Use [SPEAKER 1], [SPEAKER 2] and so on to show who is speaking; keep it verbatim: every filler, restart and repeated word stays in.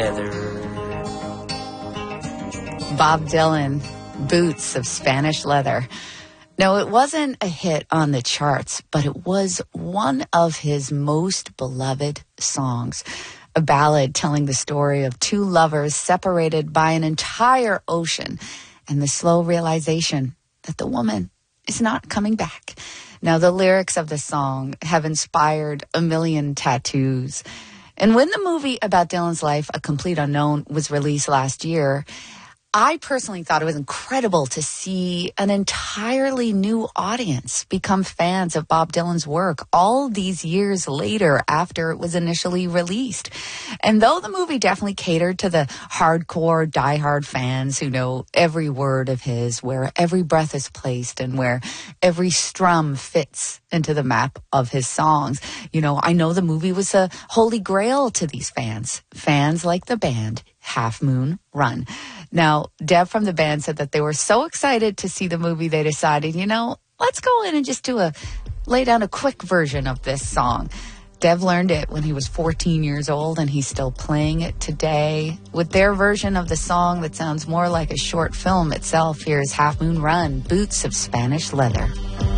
[SPEAKER 1] leather.
[SPEAKER 2] Bob Dylan, Boots of Spanish Leather. No, it wasn't a hit on the charts, but it was one of his most beloved songs. A ballad telling the story of two lovers separated by an entire ocean and the slow realization that the woman is not coming back. Now, the lyrics of the song have inspired a million tattoos. And when the movie about Dylan's life, A Complete Unknown, was released last year, I personally thought it was incredible to see an entirely new audience become fans of Bob Dylan's work all these years later after it was initially released. And though the movie definitely catered to the hardcore, diehard fans who know every word of his, where every breath is placed and where every strum fits into the map of his songs, you know, I know the movie was a holy grail to these fans. Fans like the band Half Moon Run. Now, Deb from the band said that they were so excited to see the movie, they decided, you know, let's go in and just do a, lay down a quick version of this song. Deb learned it when he was fourteen years old, and he's still playing it today. With their version of the song that sounds more like a short film itself, here's Half Moon Run, Boots of Spanish Leather.